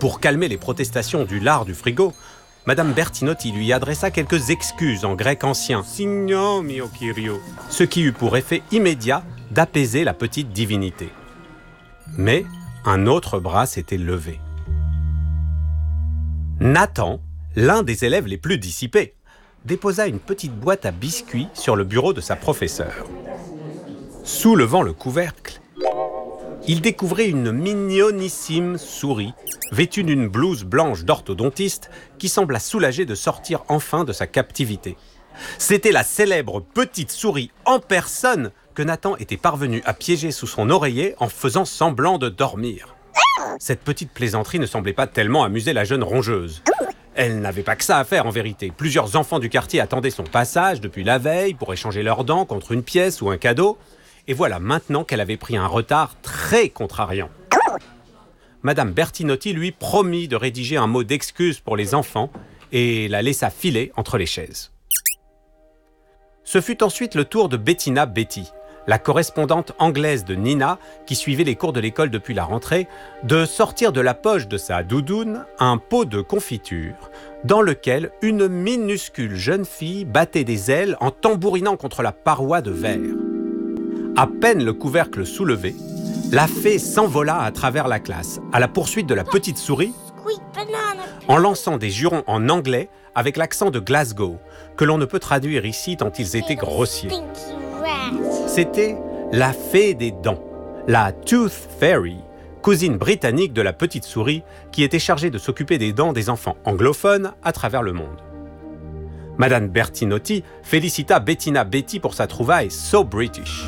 Pour calmer les protestations du lard du frigo, Madame Bertinotti lui adressa quelques excuses en grec ancien, Signo mio Kyrio, ce qui eut pour effet immédiat d'apaiser la petite divinité. Mais un autre bras s'était levé. Nathan, l'un des élèves les plus dissipés, déposa une petite boîte à biscuits sur le bureau de sa professeure. Soulevant le couvercle, il découvrit une mignonissime souris, vêtue d'une blouse blanche d'orthodontiste, qui sembla soulagée de sortir enfin de sa captivité. C'était la célèbre petite souris en personne que Nathan était parvenu à piéger sous son oreiller en faisant semblant de dormir. Cette petite plaisanterie ne semblait pas tellement amuser la jeune rongeuse. Elle n'avait pas que ça à faire en vérité. Plusieurs enfants du quartier attendaient son passage depuis la veille pour échanger leurs dents contre une pièce ou un cadeau. Et voilà maintenant qu'elle avait pris un retard très contrariant. Madame Bertinotti lui promit de rédiger un mot d'excuse pour les enfants et la laissa filer entre les chaises. Ce fut ensuite le tour de Bettina Betty, la correspondante anglaise de Nina, qui suivait les cours de l'école depuis la rentrée, de sortir de la poche de sa doudoune un pot de confiture dans lequel une minuscule jeune fille battait des ailes en tambourinant contre la paroi de verre. À peine le couvercle soulevé, la fée s'envola à travers la classe, à la poursuite de la petite souris, en lançant des jurons en anglais avec l'accent de Glasgow, que l'on ne peut traduire ici tant ils étaient grossiers. C'était la fée des dents, la Tooth Fairy, cousine britannique de la petite souris, qui était chargée de s'occuper des dents des enfants anglophones à travers le monde. Madame Bertinotti félicita Bettina Betty pour sa trouvaille so British.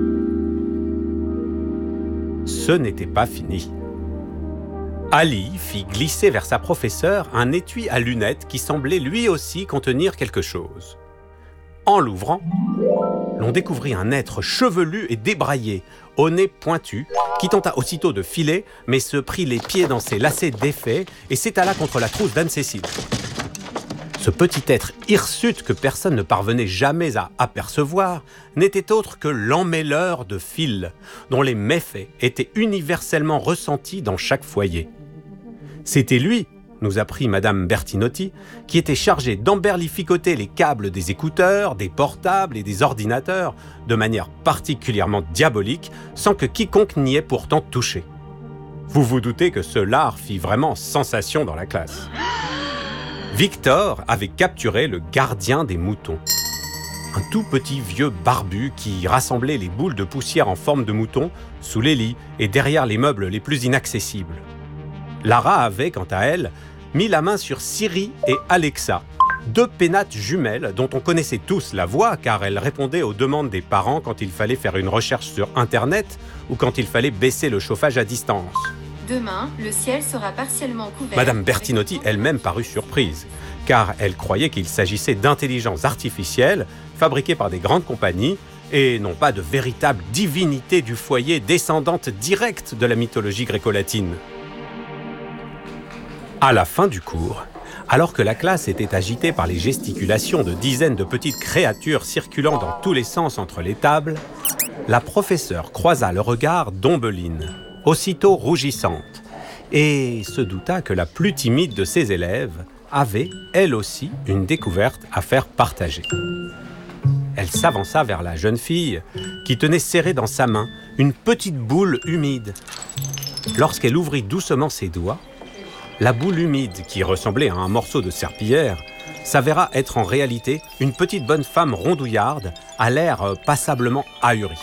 Ce n'était pas fini. Ali fit glisser vers sa professeure un étui à lunettes qui semblait lui aussi contenir quelque chose. En l'ouvrant, l'on découvrit un être chevelu et débraillé, au nez pointu, qui tenta aussitôt de filer, mais se prit les pieds dans ses lacets défaits et s'étala contre la trousse d'Anne-Cécile. Ce petit être hirsute que personne ne parvenait jamais à apercevoir n'était autre que l'emmêleur de fils, dont les méfaits étaient universellement ressentis dans chaque foyer. C'était lui, nous apprit Madame Bertinotti, qui était chargé d'emberlificoter les câbles des écouteurs, des portables et des ordinateurs de manière particulièrement diabolique, sans que quiconque n'y ait pourtant touché. Vous vous doutez que ce lard fit vraiment sensation dans la classe. Victor avait capturé le gardien des moutons. Un tout petit vieux barbu qui rassemblait les boules de poussière en forme de mouton sous les lits et derrière les meubles les plus inaccessibles. Lara avait, quant à elle, mis la main sur Siri et Alexa, deux pénates jumelles dont on connaissait tous la voix car elles répondaient aux demandes des parents quand il fallait faire une recherche sur Internet ou quand il fallait baisser le chauffage à distance. Demain, le ciel sera partiellement couvert. Madame Bertinotti elle-même parut surprise, car elle croyait qu'il s'agissait d'intelligences artificielles fabriquées par des grandes compagnies et non pas de véritables divinités du foyer descendantes directes de la mythologie gréco-latine. À la fin du cours, alors que la classe était agitée par les gesticulations de dizaines de petites créatures circulant dans tous les sens entre les tables, la professeure croisa le regard d'Ombeline, aussitôt rougissante, et se douta que la plus timide de ses élèves avait, elle aussi, une découverte à faire partager. Elle s'avança vers la jeune fille, qui tenait serrée dans sa main une petite boule humide. Lorsqu'elle ouvrit doucement ses doigts, la boule humide, qui ressemblait à un morceau de serpillière, s'avéra être en réalité une petite bonne femme rondouillarde, à l'air passablement ahuri.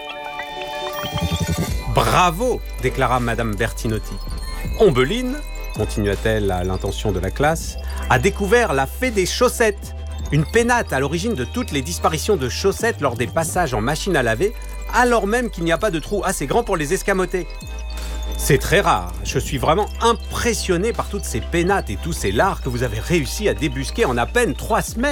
« Bravo !» déclara Madame Bertinotti. « Ombeline, continua-t-elle à l'intention de la classe, a découvert la fée des chaussettes, une pénate à l'origine de toutes les disparitions de chaussettes lors des passages en machine à laver, alors même qu'il n'y a pas de trou assez grand pour les escamoter. C'est très rare, je suis vraiment impressionné par toutes ces pénates et tous ces lards que vous avez réussi à débusquer en à peine 3 semaines. »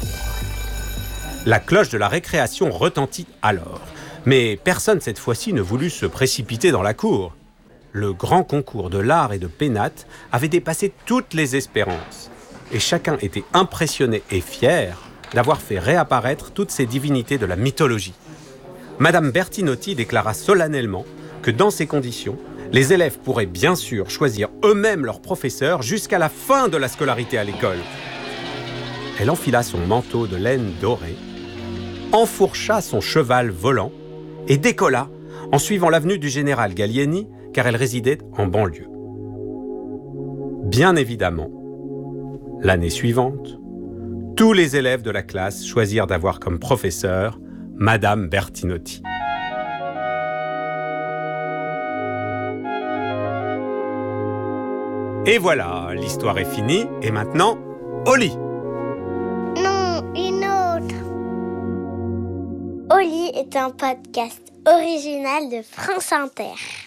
La cloche de la récréation retentit alors, mais personne cette fois-ci ne voulut se précipiter dans la cour. Le grand concours de lard et de pénates avait dépassé toutes les espérances, et chacun était impressionné et fier d'avoir fait réapparaître toutes ces divinités de la mythologie. Madame Bertinotti déclara solennellement que dans ces conditions, Les élèves pourraient bien sûr choisir eux-mêmes leur professeur jusqu'à la fin de la scolarité à l'école. Elle enfila son manteau de laine dorée, enfourcha son cheval volant et décolla en suivant l'avenue du général Gallieni, car elle résidait en banlieue. Bien évidemment, l'année suivante, tous les élèves de la classe choisirent d'avoir comme professeur Madame Bertinotti. Et voilà, l'histoire est finie, et maintenant, au lit. Non, une autre. Au lit est un podcast original de France Inter.